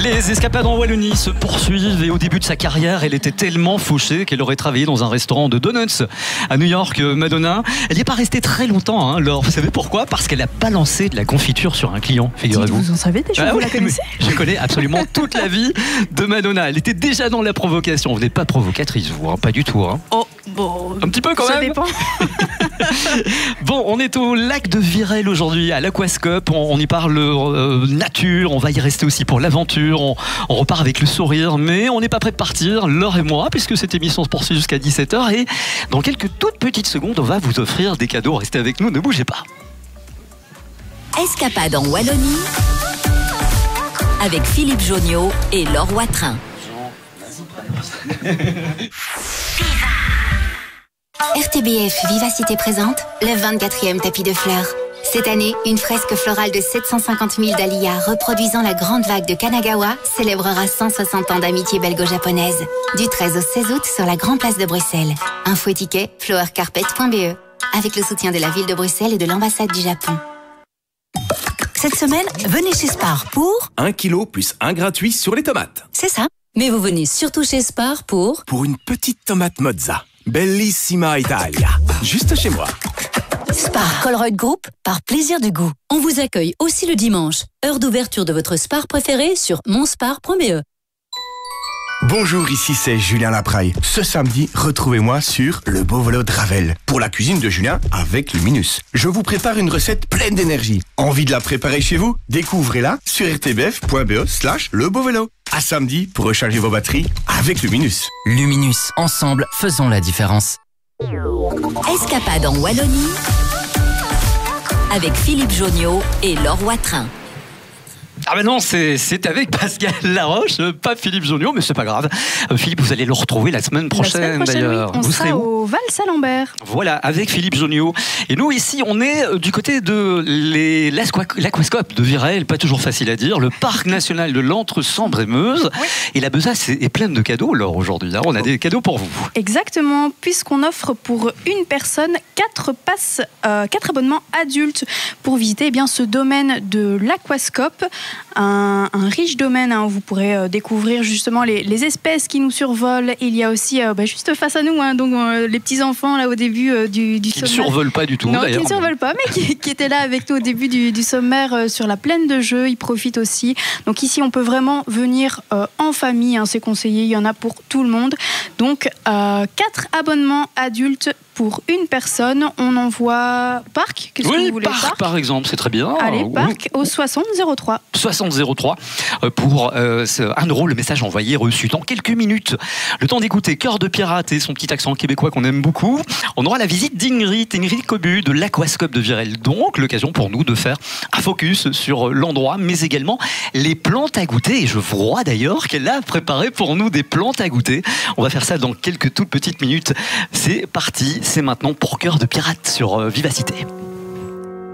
Les escapades en Wallonie se poursuivent et au début de sa carrière, elle était tellement fauchée qu'elle aurait travaillé dans un restaurant de donuts à New York. Madonna, elle n'y est pas restée très longtemps, hein, Laure. Vous savez pourquoi? Parce qu'elle a balancé de la confiture sur un client, figurez-vous. Vous en savez déjà, vous la connaissez? Je connais absolument toute la vie de Madonna. Elle était déjà dans la provocation. Vous n'êtes pas provocatrice, vous, hein, pas du tout. Hein. Oh, bon. Un petit peu quand même. Ça dépend. Bon, on est au lac de Virel aujourd'hui, à l'Aquascope. On y parle nature, on va y rester aussi pour l'aventure. On repart avec le sourire, mais on n'est pas prêt de partir, Laure et moi, puisque cette émission se poursuit jusqu'à 17h. Et dans quelques toutes petites secondes, on va vous offrir des cadeaux. Restez avec nous, ne bougez pas. Escapade en Wallonie avec Philippe Joniaux et Laure Watrin. RTBF Vivacité présente le 24e tapis de fleurs. Cette année, une fresque florale de 750 000 dahlias reproduisant la grande vague de Kanagawa célébrera 160 ans d'amitié belgo-japonaise. Du 13 au 16 août sur la Grande Place de Bruxelles. Info et ticket flowercarpet.be avec le soutien de la ville de Bruxelles et de l'ambassade du Japon. Cette semaine, venez chez Spar pour 1 kilo plus 1 gratuit sur les tomates. C'est ça. Mais vous venez surtout chez Spar pour une petite tomate mozza. Bellissima Italia. Juste chez moi. Spar Colruyt Group, par plaisir du goût. On vous accueille aussi le dimanche. Heure d'ouverture de votre Spar préféré sur monspar.be. Bonjour, ici c'est Julien Lapraille. Ce samedi, retrouvez-moi sur Le Beau Vélo de Ravel pour la cuisine de Julien avec Luminus. Je vous prépare une recette pleine d'énergie. Envie de la préparer chez vous? Découvrez-la sur rtbf.be/lebeauvélo. À samedi pour recharger vos batteries avec Luminus. Luminus, ensemble, faisons la différence. Escapade en Wallonie avec Philippe Joniaux et Laure Watrin. Ah ben non, c'est avec Pascal Laroche, pas Philippe Joniaux, mais c'est pas grave. Philippe, vous allez le retrouver la semaine prochaine d'ailleurs. Oui, on sera au Val-Salambert. Voilà, avec Philippe Joniaux. Et nous ici, on est du côté de l'Aquascope de Virel, pas toujours facile à dire, le parc national de l'Entre-Sambre-et-Meuse. Oui. Et la besace est pleine de cadeaux, Laure, aujourd'hui. On a des cadeaux pour vous. Exactement, puisqu'on offre pour une personne 4 abonnements adultes pour visiter ce domaine de l'Aquascope. Un riche domaine où vous pourrez découvrir justement les espèces qui nous survolent. Il y a aussi juste face à nous, donc les petits enfants là au début du sommaire. Qui ne survolent pas du tout. Non, d'ailleurs. qui ne survolent pas, mais qui étaient là avec nous au début du sommaire sur la plaine de jeux. Ils profitent aussi. Donc ici, on peut vraiment venir en famille. C'est conseillé. Il y en a pour tout le monde. Donc 4 abonnements adultes pour une personne. On envoie parc. Qu'est-ce que vous voulez? Parc, par exemple, c'est très bien. Allez, parc au 6003. 6003 pour 1 €, le message envoyé reçu dans quelques minutes. Le temps d'écouter Cœur de Pirate et son petit accent québécois qu'on aime beaucoup. On aura la visite d'Ingrid Cobu de l'Aquascope de Virel. Donc l'occasion pour nous de faire un focus sur l'endroit, mais également les plantes à goûter. Et je vois d'ailleurs qu'elle a préparé pour nous des plantes à goûter. On va faire ça dans quelques toutes petites minutes. C'est parti, c'est maintenant pour Cœur de Pirate sur Vivacité.